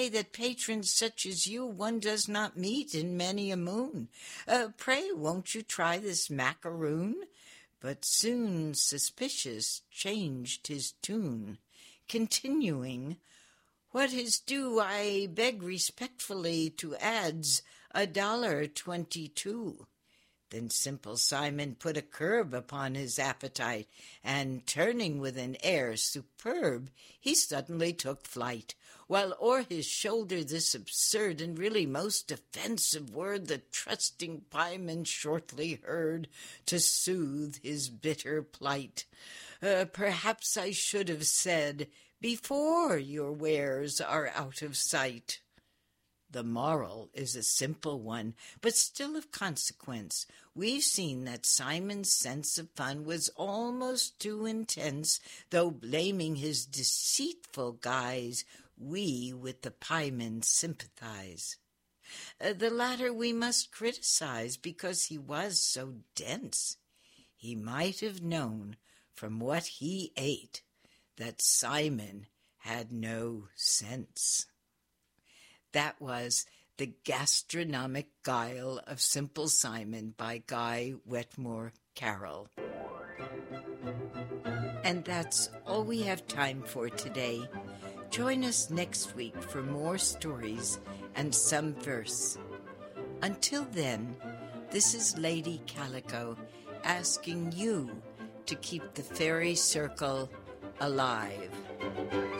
say that patrons such as you one does not meet in many a moon. Pray, won't you try this macaroon? But soon suspicious changed his tune, continuing, what is due I beg respectfully to adds $1.22. Then Simple Simon put a curb upon his appetite, and turning with an air superb, he suddenly took flight, while o'er his shoulder this absurd and really most offensive word the trusting pieman shortly heard to soothe his bitter plight. Perhaps I should have said, before your wares are out of sight. The moral is a simple one, but still of consequence. We've seen that Simon's sense of fun was almost too intense, though blaming his deceitful guise, we with the pieman sympathize. The latter we must criticize because he was so dense. He might have known from what he ate that Simon had no sense. That was The Gastronomic Guile of Simple Simon by Guy Wetmore Carroll. And that's all we have time for today. Join us next week for more stories and some verse. Until then, this is Lady Calico asking you to keep the fairy circle alive.